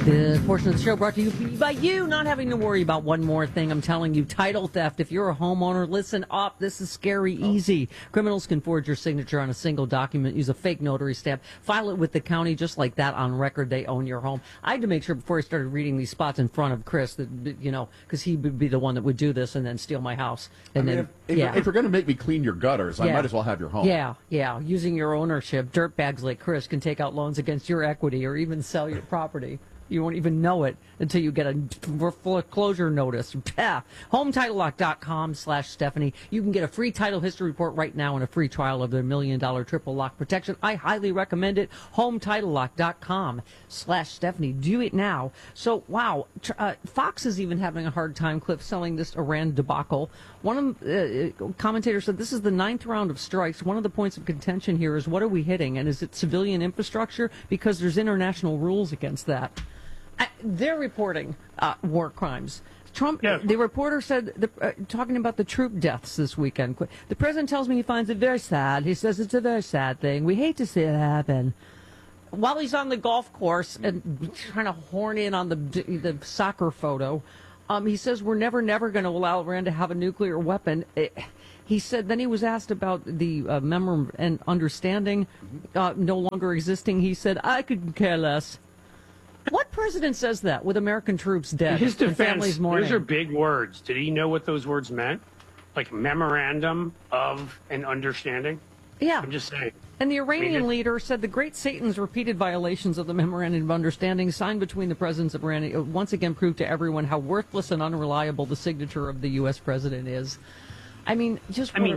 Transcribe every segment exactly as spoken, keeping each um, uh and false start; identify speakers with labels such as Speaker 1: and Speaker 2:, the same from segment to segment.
Speaker 1: The portion of the show brought to you by you not having to worry about one more thing. I'm telling you, title theft. If you're a homeowner, listen up. This is scary easy. Criminals can forge your signature on a single document, use a fake notary stamp, file it with the county just like that on record they own your home. I had to make sure before I started reading these spots in front of Chris that, you know, because he would be the one that would do this and then steal my house. And
Speaker 2: I mean,
Speaker 1: then,
Speaker 2: if, if,
Speaker 1: yeah.
Speaker 2: if you're going to make me clean your gutters, I
Speaker 1: Yeah.
Speaker 2: might as well have your home.
Speaker 1: Yeah, yeah. Using your ownership, dirtbags like Chris can take out loans against your equity or even sell your property. You won't even know it until you get a foreclosure notice. home title lock dot com slash Stephanie. You can get a free title history report right now and a free trial of their million dollar triple lock protection. I highly recommend it. home title lock dot com slash Stephanie. Do it now. So, wow. Uh, Fox is even having a hard time, Cliff, selling this Iran debacle. One of the uh, commentators said this is the ninth round of strikes. One of the points of contention here is what are we hitting? And is it civilian infrastructure? Because there's international rules against that. I, they're reporting uh, war crimes. Trump,
Speaker 3: yes.
Speaker 1: The reporter said, the, uh, talking about the troop deaths this weekend, the president tells me he finds it very sad. He says it's a very sad thing. We hate to see it happen. While he's on the golf course and trying to horn in on the the soccer photo, um, he says we're never, never going to allow Iran to have a nuclear weapon. It, He said, then he was asked about the uh, memorandum and understanding uh, no longer existing. He said, I could care less. What president says that with American troops dead?
Speaker 3: In his
Speaker 1: and families
Speaker 3: defense,
Speaker 1: mourning?
Speaker 3: those are big words. Did he know what those words meant? Like memorandum of an understanding?
Speaker 1: Yeah.
Speaker 3: I'm just saying.
Speaker 1: And the Iranian
Speaker 3: I mean,
Speaker 1: leader said the Great Satan's repeated violations of the memorandum of understanding signed between the presidents of Iran once again proved to everyone how worthless and unreliable the signature of the U S president is. I mean, just
Speaker 3: I mean,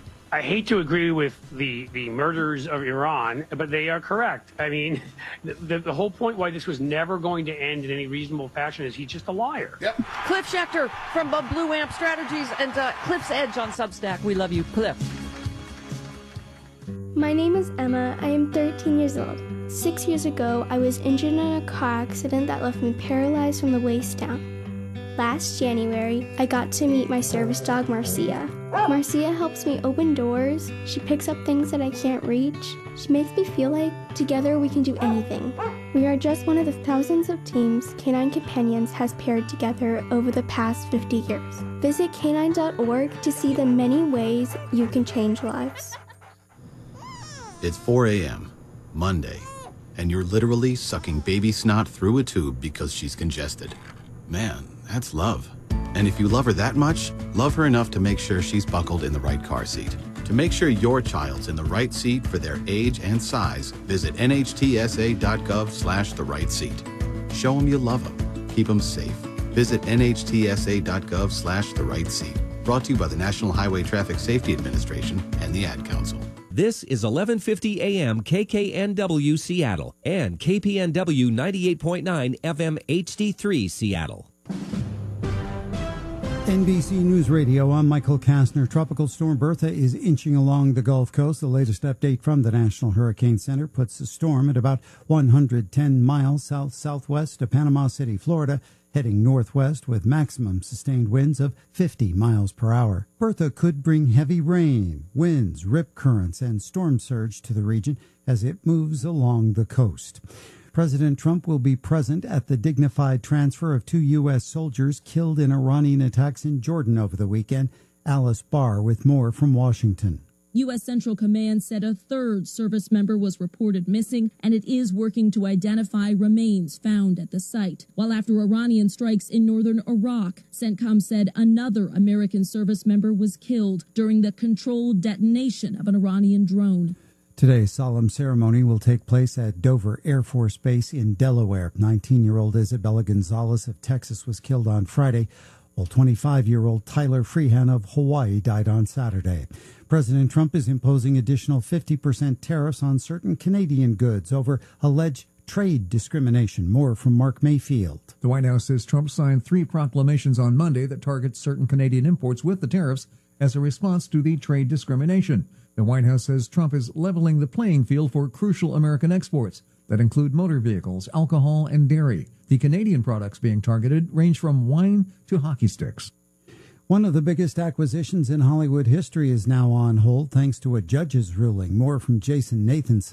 Speaker 3: I hate to agree with the, the murders of Iran, but they are correct. I mean, the, the whole point why this was never going to end in any reasonable fashion is he's just a liar.
Speaker 2: Yep.
Speaker 1: Cliff Schechter from uh, Blue Amp Strategies and uh, Cliff's Edge on Substack. We love you, Cliff.
Speaker 4: My name is Emma. I am thirteen years old. Six years ago, I was injured in a car accident that left me paralyzed from the waist down. Last January, I got to meet my service dog, Marcia. Marcia helps me open doors. She picks up things that I can't reach. She makes me feel like together we can do anything. We are just one of the thousands of teams Canine Companions has paired together over the past fifty years. Visit canine dot org to see the many ways you can change lives.
Speaker 5: It's four a.m., Monday, and you're literally sucking baby snot through a tube because she's congested. Man, that's love. And if you love her that much, love her enough to make sure she's buckled in the right car seat. To make sure your child's in the right seat for their age and size, visit N H T S A dot gov slash the right seat. Show them you love them. Keep them safe. Visit N H T S A dot gov slash the right seat. Brought to you by the National Highway Traffic Safety Administration and the Ad Council.
Speaker 6: This is eleven fifty A M K K N W Seattle and K P N W ninety-eight point nine F M H D three Seattle.
Speaker 7: N B C News Radio, I'm Michael Kastner. Tropical storm Bertha is inching along the Gulf Coast. The latest update from the National Hurricane Center puts the storm at about one hundred ten miles south-southwest of Panama City, Florida, heading northwest with maximum sustained winds of fifty miles per hour. Bertha could bring heavy rain, winds, rip currents, and storm surge to the region as it moves along the coast. President Trump will be present at the dignified transfer of two U S soldiers killed in Iranian attacks in Jordan over the weekend. Alice Barr with more from Washington.
Speaker 8: U S Central Command said a third service member was reported missing, and it is working to identify remains found at the site. While after Iranian strikes in northern Iraq, CENTCOM said another American service member was killed during the controlled detonation of an Iranian drone.
Speaker 7: Today's solemn ceremony will take place at Dover Air Force Base in Delaware. nineteen-year-old Isabella Gonzalez of Texas was killed on Friday, while twenty-five-year-old Tyler Freehan of Hawaii died on Saturday. President Trump is imposing additional fifty percent tariffs on certain Canadian goods over alleged trade discrimination. More from Mark Mayfield.
Speaker 9: The White House says Trump signed three proclamations on Monday that target certain Canadian imports with the tariffs as a response to the trade discrimination. The White House says Trump is leveling the playing field for crucial American exports that include motor vehicles, alcohol, and dairy. The Canadian products being targeted range from wine to hockey sticks.
Speaker 7: One of the biggest acquisitions in Hollywood history is now on hold thanks to a judge's ruling. More from Jason Nathanson.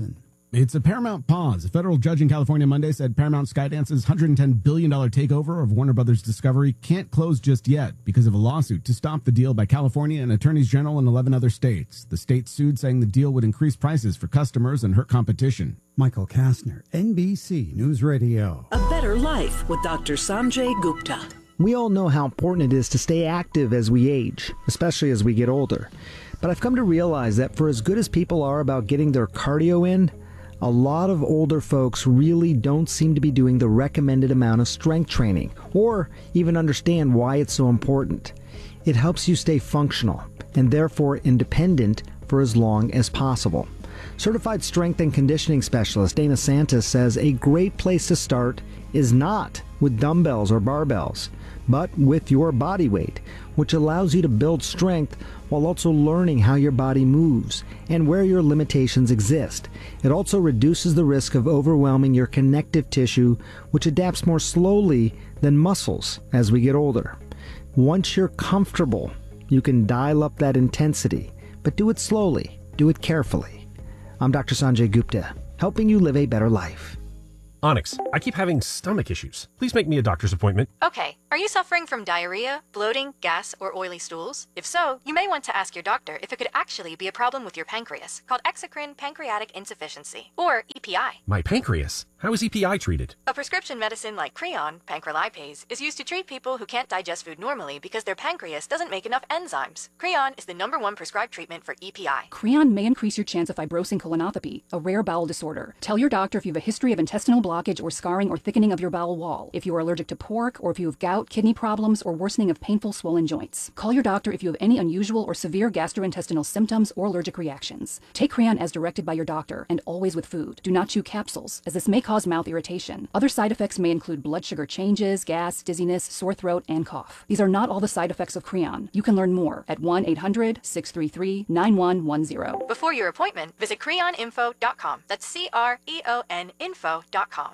Speaker 10: It's a Paramount pause. A federal judge in California Monday said Paramount Skydance's one hundred ten billion dollars takeover of Warner Brothers Discovery can't close just yet because of a lawsuit to stop the deal by California and attorneys general in eleven other states. The state sued, saying the deal would increase prices for customers and hurt competition.
Speaker 7: Michael Kastner, N B C News Radio.
Speaker 11: A Better Life with Doctor Sanjay Gupta.
Speaker 12: We all know how important it is to stay active as we age, especially as we get older. But I've come to realize that for as good as people are about getting their cardio in, a lot of older folks really don't seem to be doing the recommended amount of strength training, or even understand why it's so important. It helps you stay functional, and therefore independent for as long as possible. Certified strength and conditioning specialist Dana Santos says a great place to start is not with dumbbells or barbells, but with your body weight, which allows you to build strength while also learning how your body moves and where your limitations exist. It also reduces the risk of overwhelming your connective tissue, which adapts more slowly than muscles as we get older. Once you're comfortable, you can dial up that intensity, but do it slowly, do it carefully. I'm Doctor Sanjay Gupta, helping you live a better life.
Speaker 13: Onyx, I keep having stomach issues. Please make me a doctor's appointment.
Speaker 14: Okay. Are you suffering from diarrhea, bloating, gas, or oily stools? If so, you may want to ask your doctor if it could actually be a problem with your pancreas, called exocrine pancreatic insufficiency, or E P I.
Speaker 13: My pancreas? How is E P I treated?
Speaker 14: A prescription medicine like Creon, pancrelipase, is used to treat people who can't digest food normally because their pancreas doesn't make enough enzymes. Creon is the number one prescribed treatment for E P I.
Speaker 15: Creon may increase your chance of fibrosing colonopathy, a rare bowel disorder. Tell your doctor if you have a history of intestinal blockage or scarring or thickening of your bowel wall, if you are allergic to pork, or if you have gout, kidney problems, or worsening of painful swollen joints. Call your doctor if you have any unusual or severe gastrointestinal symptoms or allergic reactions. Take Creon as directed by your doctor, and always with food. Do not chew capsules, as this may cause mouth irritation. Other side effects may include blood sugar changes, gas, dizziness, sore throat, and cough. These are not all the side effects of Creon. You can learn more at one eight hundred, six three three, nine one one zero.
Speaker 14: Before your appointment, visit creon info dot com. That's C R E O N info dot com.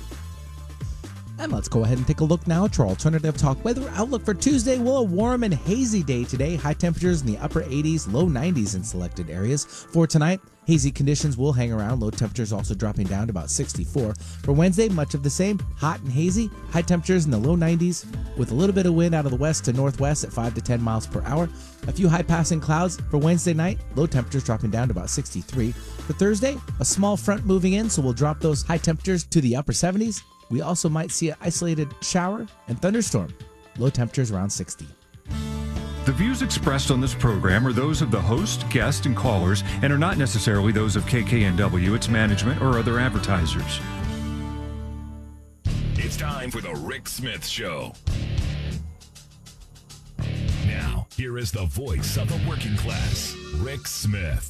Speaker 16: And let's go ahead and take a look now at our alternative talk weather outlook for Tuesday. Well, a warm and hazy day today. High temperatures in the upper eighties, low nineties in selected areas. For tonight, hazy conditions will hang around. Low temperatures also dropping down to about sixty-four. For Wednesday, much of the same. Hot and hazy. High temperatures in the low nineties with a little bit of wind out of the west to northwest at five to ten miles per hour. A few high passing clouds for Wednesday night. Low temperatures dropping down to about sixty-three. For Thursday, a small front moving in, so we'll drop those high temperatures to the upper seventies. We also might see an isolated shower and thunderstorm. Low temperatures around sixty.
Speaker 17: The views expressed on this program are those of the host, guest, and callers, and are not necessarily those of K K N W, its management, or other advertisers.
Speaker 18: It's time for the Rick Smith Show. Now, here is the voice of the working class, Rick Smith.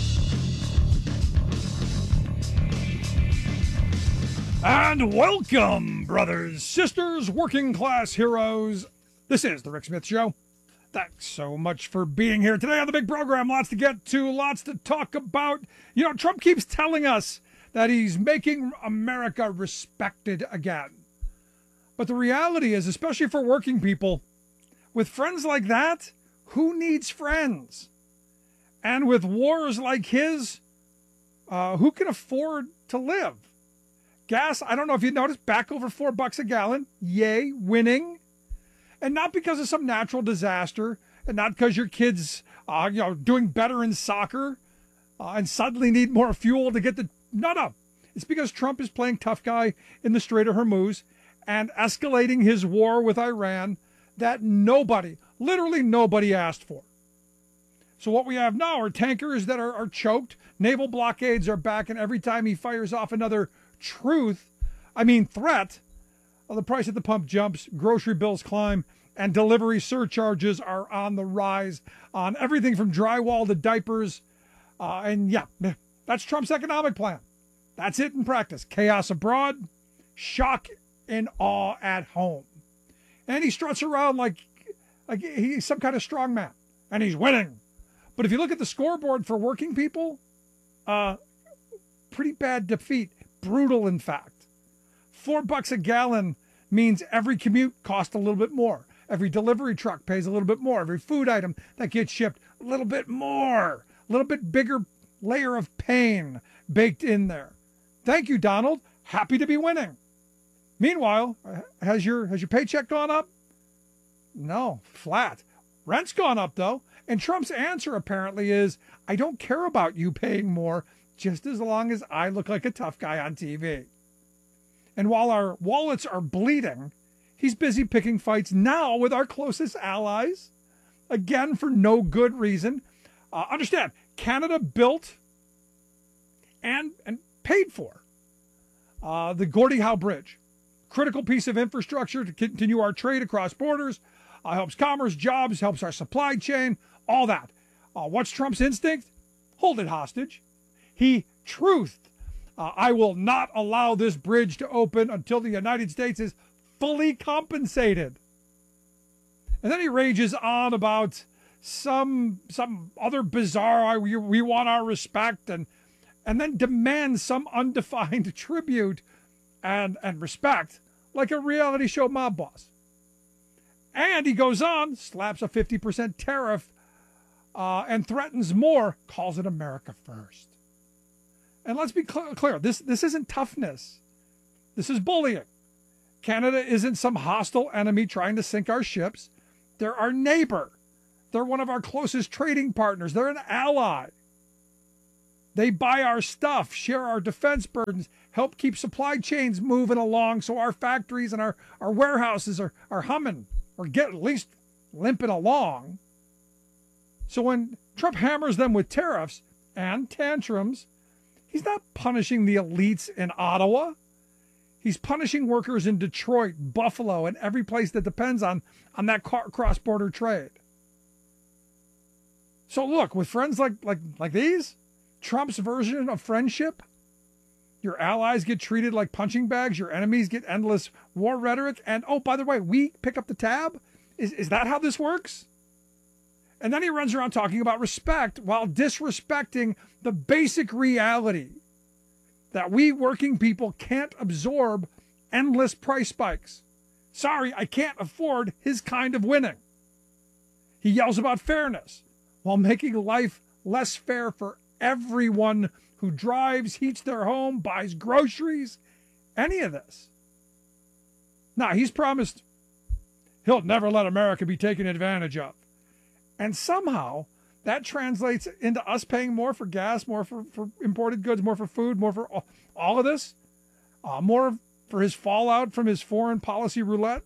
Speaker 19: And welcome, brothers, sisters, working class heroes. This is the Rick Smith Show. Thanks so much for being here today on the big program. Lots to get to, lots to talk about. You know, Trump keeps telling us that he's making America respected again. But the reality is, especially for working people, with friends like that, who needs friends? And with wars like his, uh, who can afford to live? Gas, I don't know if you noticed, back over four bucks a gallon. Yay, winning. And not because of some natural disaster, and not because your kids are, you know, doing better in soccer uh, and suddenly need more fuel to get the... No, no. It's because Trump is playing tough guy in the Strait of Hormuz and escalating his war with Iran that nobody, literally nobody asked for. So what we have now are tankers that are, are choked. Naval blockades are back, and every time he fires off another truth, I mean threat, uh, the price at the pump jumps, grocery bills climb, and delivery surcharges are on the rise on everything from drywall to diapers. Uh, and yeah, that's Trump's economic plan. That's it in practice. Chaos abroad, shock and awe at home. And he struts around like, like he's some kind of strongman, and he's winning. But if you look at the scoreboard for working people, uh, pretty bad defeat. Brutal, in fact. Four bucks a gallon means every commute costs a little bit more. Every delivery truck pays a little bit more. Every food item that gets shipped, a little bit more. A little bit bigger layer of pain baked in there. Thank you, Donald. Happy to be winning. Meanwhile, has your has your paycheck gone up? No, flat. Rent's gone up, though. And Trump's answer apparently is, I don't care about you paying more, just as long as I look like a tough guy on T V. And while our wallets are bleeding, he's busy picking fights now with our closest allies, again, for no good reason. Uh, understand, Canada built and, and paid for uh, the Gordie Howe Bridge. Critical piece of infrastructure to continue our trade across borders, uh, helps commerce, jobs, helps our supply chain, all that. Uh, what's Trump's instinct? Hold it hostage. He truthed, uh, I will not allow this bridge to open until the United States is fully compensated. And then he rages on about some some other bizarre, we, we want our respect, and and then demands some undefined tribute and, and respect like a reality show mob boss. And he goes on, slaps a fifty percent tariff uh, and threatens more, calls it America first. And let's be cl- clear, this, this isn't toughness. This is bullying. Canada isn't some hostile enemy trying to sink our ships. They're our neighbor. They're one of our closest trading partners. They're an ally. They buy our stuff, share our defense burdens, help keep supply chains moving along so our factories and our, our warehouses are, are humming or get at least limping along. So when Trump hammers them with tariffs and tantrums, he's not punishing the elites in Ottawa. He's punishing workers in Detroit, Buffalo, and every place that depends on, on that cross-border trade. So look, with friends like, like, like these, Trump's version of friendship, your allies get treated like punching bags, your enemies get endless war rhetoric, and oh, by the way, we pick up the tab? Is, is that how this works? And then he runs around talking about respect while disrespecting the basic reality that we working people can't absorb endless price spikes. Sorry, I can't afford his kind of winning. He yells about fairness while making life less fair for everyone who drives, heats their home, buys groceries, any of this. Now, he's promised he'll never let America be taken advantage of. And somehow that translates into us paying more for gas, more for, for imported goods, more for food, more for all, all of this, uh, more for his fallout from his foreign policy roulette.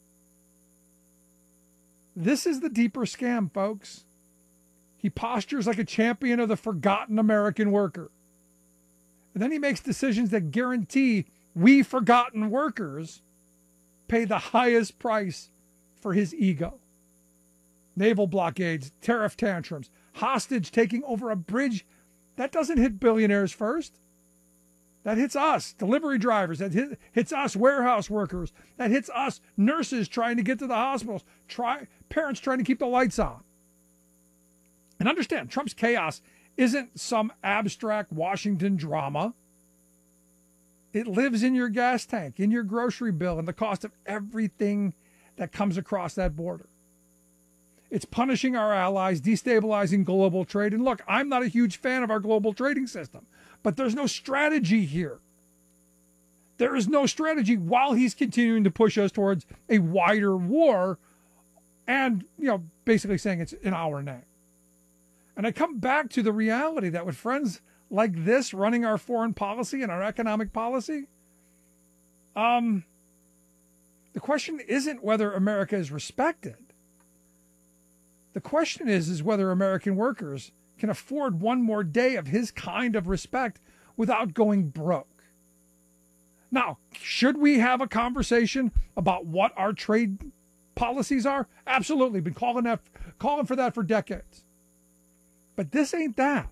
Speaker 19: This is the deeper scam, folks. He postures like a champion of the forgotten American worker. And then he makes decisions that guarantee we forgotten workers pay the highest price for his ego. Naval blockades, tariff tantrums, hostage taking over a bridge. That doesn't hit billionaires first. That hits us, delivery drivers. That hit, hits us, warehouse workers. That hits us, nurses trying to get to the hospitals, try, parents trying to keep the lights on. And understand, Trump's chaos isn't some abstract Washington drama. It lives in your gas tank, in your grocery bill, and the cost of everything that comes across that border. It's punishing our allies, destabilizing global trade. And look, I'm not a huge fan of our global trading system, but there's no strategy here. There is no strategy while he's continuing to push us towards a wider war and, you know, basically saying it's in our name. And I come back to the reality that with friends like this running our foreign policy and our economic policy, um, the question isn't whether America is respected. The question is, is whether American workers can afford one more day of his kind of respect without going broke. Now, should we have a conversation about what our trade policies are? Absolutely. Been calling that, calling for that for decades. But this ain't that.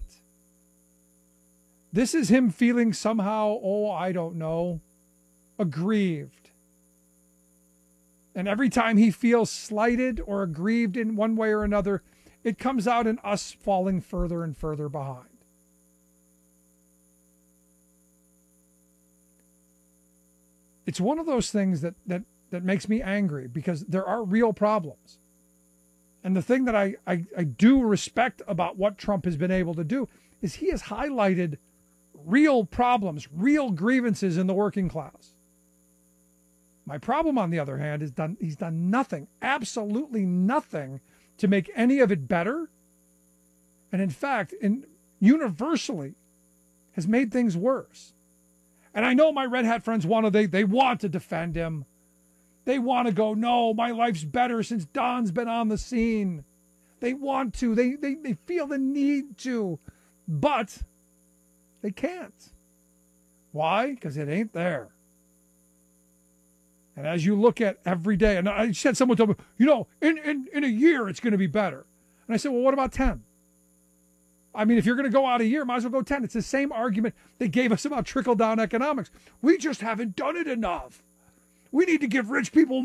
Speaker 19: This is him feeling somehow, oh, I don't know, aggrieved. And every time he feels slighted or aggrieved in one way or another, it comes out in us falling further and further behind. It's one of those things that that that makes me angry because there are real problems. And the thing that I, I, I do respect about what Trump has been able to do is he has highlighted real problems, real grievances in the working class. My problem, on the other hand, is done. He's done nothing, absolutely nothing, to make any of it better. And in fact, in, universally, has made things worse. And I know my red hat friends want to, they, they want to defend him. They want to go, no, my life's better since Don's been on the scene. They want to. They, they, they feel the need to. But they can't. Why? Because it ain't there. And as you look at every day, and I said, someone told me, you know, in, in, in a year it's going to be better. And I said, well, what about ten? I mean, if you're going to go out a year, might as well go ten. It's the same argument they gave us about trickle-down economics. We just haven't done it enough. We need to give rich people